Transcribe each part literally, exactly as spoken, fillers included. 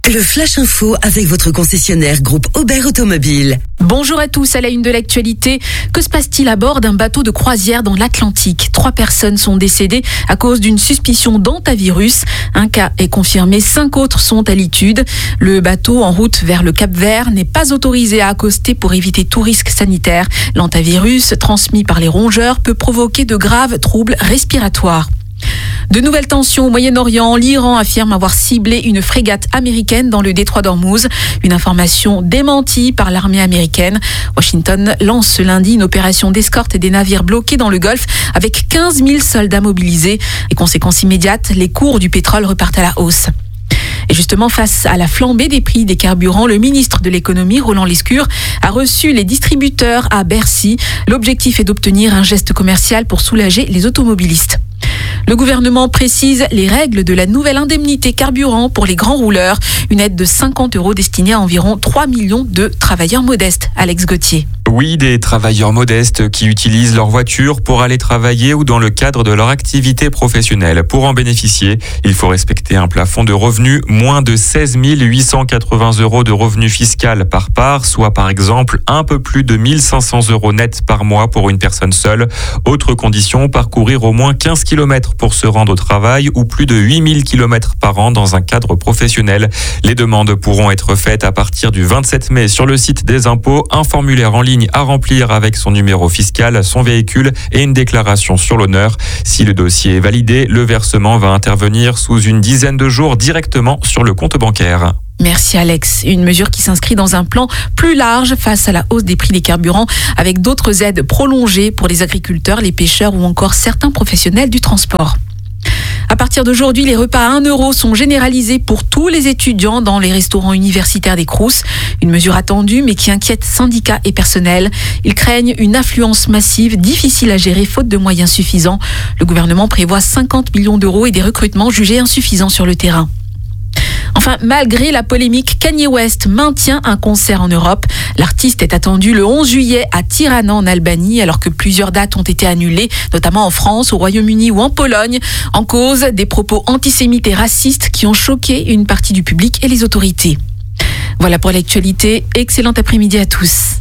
Le Flash Info avec votre concessionnaire groupe Aubert Automobile. Bonjour à tous, à la une de l'actualité. Que se passe-t-il à bord d'un bateau de croisière dans l'Atlantique ? Trois personnes sont décédées à cause d'une suspicion d'hantavirus. Un cas est confirmé, cinq autres sont à l'étude. Le bateau en route vers le Cap-Vert n'est pas autorisé à accoster pour éviter tout risque sanitaire. L'hantavirus, transmis par les rongeurs, peut provoquer de graves troubles respiratoires. De nouvelles tensions au Moyen-Orient. L'Iran affirme avoir ciblé une frégate américaine dans le détroit d'Ormuz. Une information démentie par l'armée américaine. Washington lance ce lundi une opération d'escorte des navires bloqués dans le Golfe avec quinze mille soldats mobilisés. Les conséquences immédiates, les cours du pétrole repartent à la hausse. Et justement, face à la flambée des prix des carburants, le ministre de l'économie, Roland Lescure, a reçu les distributeurs à Bercy. L'objectif est d'obtenir un geste commercial pour soulager les automobilistes. Le gouvernement précise les règles de la nouvelle indemnité carburant pour les grands rouleurs. Une aide de cinquante euros destinée à environ trois millions de travailleurs modestes. Alex Gauthier. Oui, des travailleurs modestes qui utilisent leur voiture pour aller travailler ou dans le cadre de leur activité professionnelle. Pour en bénéficier, il faut respecter un plafond de revenus, moins de seize mille huit cent quatre-vingts euros de revenus fiscal par part, soit par exemple un peu plus de mille cinq cents euros net par mois pour une personne seule. Autre condition, parcourir au moins quinze kilomètres pour se rendre au travail ou plus de huit mille kilomètres par an dans un cadre professionnel. Les demandes pourront être faites à partir du vingt-sept mai sur le site des impôts, un formulaire en ligne à remplir avec son numéro fiscal, son véhicule et une déclaration sur l'honneur. Si le dossier est validé, le versement va intervenir sous une dizaine de jours directement sur le compte bancaire. Merci Alex. Une mesure qui s'inscrit dans un plan plus large face à la hausse des prix des carburants avec d'autres aides prolongées pour les agriculteurs, les pêcheurs ou encore certains professionnels du transport. À partir d'aujourd'hui, les repas à un euro sont généralisés pour tous les étudiants dans les restaurants universitaires des Crous. Une mesure attendue mais qui inquiète syndicats et personnel. Ils craignent une affluence massive, difficile à gérer faute de moyens suffisants. Le gouvernement prévoit cinquante millions d'euros et des recrutements jugés insuffisants sur le terrain. Enfin, malgré la polémique, Kanye West maintient un concert en Europe. L'artiste est attendu le onze juillet à Tirana en Albanie, alors que plusieurs dates ont été annulées, notamment en France, au Royaume-Uni ou en Pologne. En cause, des propos antisémites et racistes qui ont choqué une partie du public et les autorités. Voilà pour l'actualité. Excellent après-midi à tous.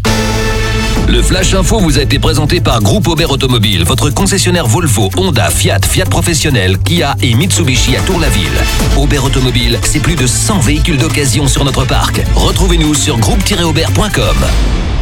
Le Flash Info vous a été présenté par Groupe Aubert Automobile, votre concessionnaire Volvo, Honda, Fiat, Fiat Professionnel, Kia et Mitsubishi à Tour-la-Ville. Aubert Automobile, c'est plus de cent véhicules d'occasion sur notre parc. Retrouvez-nous sur groupe tiret aubert point com.